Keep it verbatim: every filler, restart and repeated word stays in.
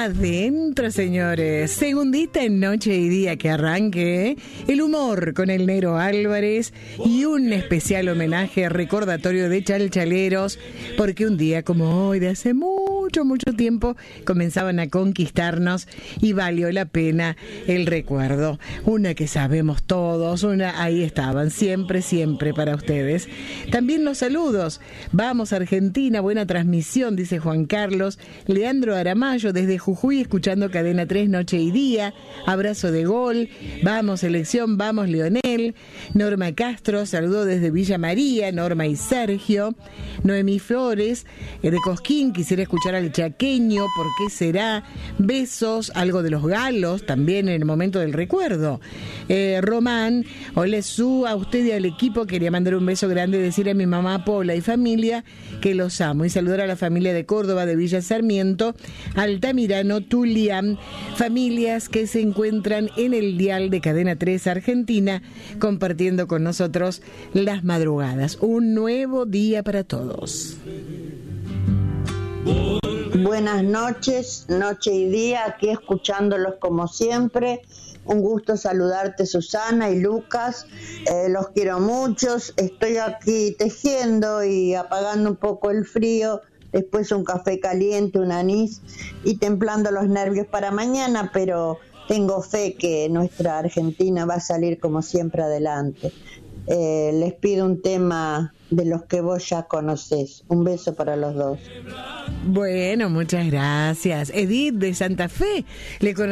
Adentro, señores. Segundita en Noche y Día que arranque. El humor con el Negro Álvarez y un especial homenaje recordatorio de chalchaleros, porque un día como hoy de hace mucho, mucho tiempo comenzaban a conquistarnos y valió la pena el recuerdo. Una que sabemos todos, una ahí estaban, siempre, siempre para ustedes. También los saludos. Vamos Argentina, buena transmisión, dice Juan Carlos. Leandro Aramayo desde Jujuy escuchando Cadena tres Noche y Día. Abrazo de gol. Vamos selección, vamos Leonel. Norma Castro saludó desde Villa María. Norma y Sergio. Noemí Flores eh, de Cosquín, quisiera escuchar al chaqueño, ¿por qué será? Besos, algo de los galos también en el momento del recuerdo. eh, Román, hola Su, a usted y al equipo quería mandar un beso grande, decir a mi mamá Paula y familia que los amo, y saludar a la familia de Córdoba, de Villa Sarmiento, Altamirano, Tulián, familias que se encuentran en el dial de Cadena tres Argentina, compartiendo con nosotros las madrugadas. Un nuevo día para todos. Buenas noches, noche y día, aquí escuchándolos como siempre. Un gusto saludarte, Susana y Lucas, eh, los quiero muchos. Estoy aquí tejiendo y apagando un poco el frío, después un café caliente, un anís y templando los nervios para mañana, pero tengo fe que nuestra Argentina va a salir como siempre adelante. Eh, les pido un tema de los que vos ya conocés. Un beso para los dos. Bueno, muchas gracias. Edith de Santa Fe, le